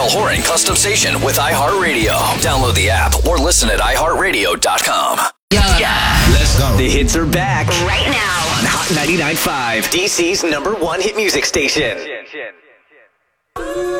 Niall Horan Custom Station with iHeartRadio. Download the app or listen at iHeartRadio.com. Yeah. Let's go. The hits are back Right now on Hot 99.5, DC's #1 hit music station.